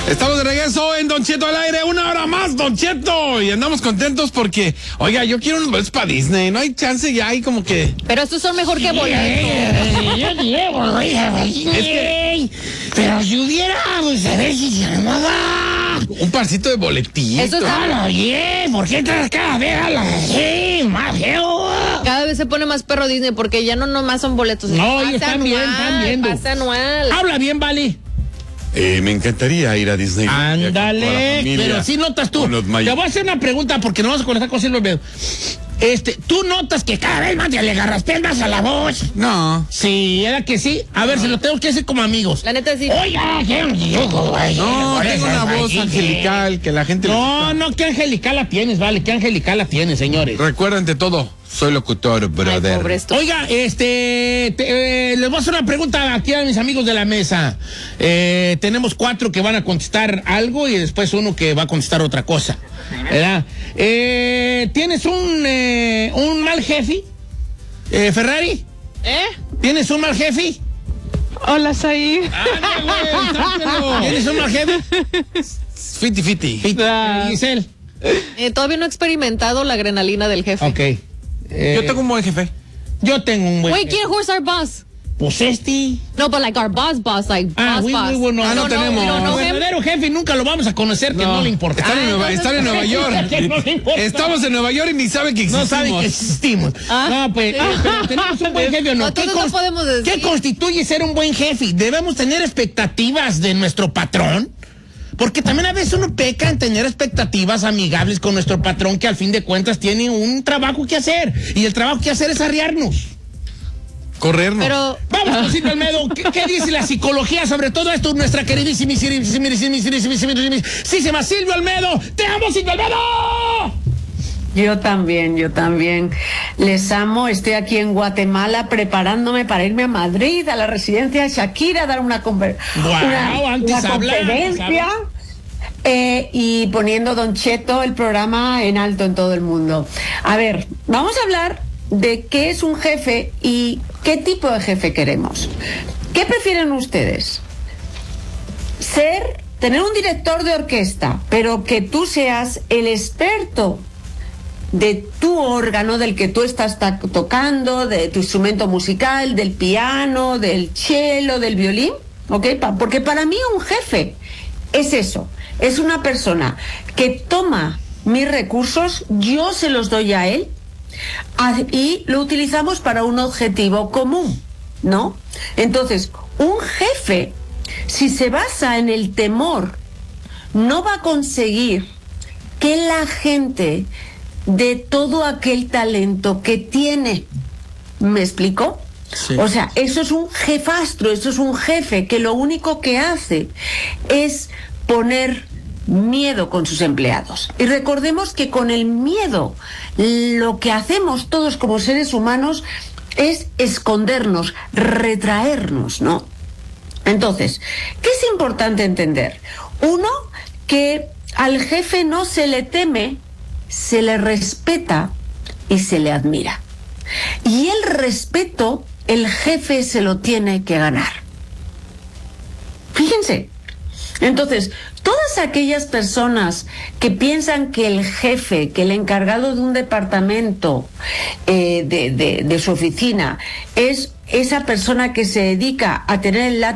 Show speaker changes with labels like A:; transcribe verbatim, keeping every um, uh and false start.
A: Estamos de regreso en Don Cheto al aire, una hora más, Don Cheto. Y andamos contentos porque, oiga, yo quiero unos boletos para Disney. No hay chance ya, hay como que...
B: Pero estos son mejor que boletos.
C: Yo llevo, es que... Pero si hubiera, pues a ver si se armaba.
A: Un parcito de boletitos.
B: Eso está...
C: Claro, oye, ¿por qué estás cada vez a las así, más feo?
B: Cada vez se pone más perro Disney porque ya no nomás son boletos.
C: No,
B: pasa
C: están
B: anual,
C: bien, están viendo.
B: Pasa anual.
C: Habla bien, Vale.
A: Eh, me encantaría ir a Disney.
C: Ándale, pero sí notas tú. Te voy a hacer una pregunta porque no vas a conectar con Silvio Olmedo. Este, ¿tú notas que cada vez más te le agarras más a la voz?
A: No.
C: Sí, era que sí. A ver, se lo tengo que hacer como amigos.
B: La neta sí.
C: Oiga, ¿qué?
A: No, tengo una voz angelical que la gente...
C: No, no, qué angelical la tienes, vale, qué angelical la tienes, señores.
A: Recuerden de todo, soy locutor, brother.
B: Ay, pobre esto.
C: Oiga, este, te, eh, les voy a hacer una pregunta aquí a mis amigos de la mesa. Eh, tenemos cuatro que van a contestar algo y después uno que va a contestar otra cosa, ¿verdad? Eh, ¿Tienes un, eh, un mal jefe? Eh, ¿Ferrari?
B: ¿Eh?
C: ¿Tienes un mal jefe?
D: Hola, Saí.
C: ¿Tienes un mal jefe?
A: Fiti, fiti.
D: Ah.
C: Giselle.
B: Eh, todavía no he experimentado la adrenalina del jefe.
C: Ok. Eh,
A: Yo tengo un buen jefe.
C: Yo tengo un buen
B: Wait,
C: jefe.
B: ¿quién who's our boss?
C: Pues este.
B: No, but like our boss boss, like
C: Ah,
B: boss
C: muy,
B: boss.
C: muy bueno.
A: Ah, no tenemos.
B: You don't know
C: El
B: him?
C: verdadero jefe nunca lo vamos a conocer, que no,
A: No.
C: le importa.
A: Están en Nueva, están en Nueva York.
C: Que no le importa.
A: Estamos en Nueva York y ni sabe que existimos.
C: No sabe que existimos.
B: Ah.
C: No, pues, eh, pero tenemos un buen jefe o no.
B: Entonces
C: ¿Qué,
B: no podemos decir.
C: ¿Qué constituye ser un buen jefe? ¿Debemos tener expectativas de nuestro patrón? Porque también a veces uno peca en tener expectativas amigables con nuestro patrón que al fin de cuentas tiene un trabajo que hacer. Y el trabajo que hacer es arriarnos.
A: Corrernos.
B: Pero
C: Vamos con Silvio Olmedo. ¿Qué, ¿Qué dice la psicología sobre todo esto? Nuestra queridísima Silvio Olmedo. ¡Te amo, Silvio Olmedo!
E: Yo también, yo también. Les amo. Estoy aquí en Guatemala preparándome para irme a Madrid, a la residencia de Shakira, a dar una, conver-
C: Guau,
E: una,
C: antes
E: una
C: habla,
E: conferencia.
C: antes
E: Eh, y poniendo Don Cheto, el programa, en alto en todo el mundo. A ver, vamos a hablar de qué es un jefe y qué tipo de jefe queremos. ¿Qué prefieren ustedes? Ser, tener un director de orquesta, pero que tú seas el experto de tu órgano, del que tú estás ta- tocando, de tu instrumento musical, del piano, del cello, del violín, ¿ok? Pa- porque para mí un jefe es eso, es una persona que toma mis recursos, yo se los doy a él a- y lo utilizamos para un objetivo común, ¿no? Entonces, un jefe, si se basa en el temor, no va a conseguir que la gente de todo aquel talento que tiene. ¿Me explico?
A: Sí.
E: O sea, eso es un jefastro, eso es un jefe que lo único que hace es poner miedo con sus empleados. Y recordemos que con el miedo lo que hacemos todos como seres humanos es escondernos, retraernos, ¿no? Entonces, ¿qué es importante entender? Uno, que al jefe no se le teme, se le respeta y se le admira. Y el respeto, el jefe se lo tiene que ganar. Fíjense. Entonces, todas aquellas personas que piensan que el jefe, que el encargado de un departamento eh, de, de, de su oficina es esa persona que se dedica a tener el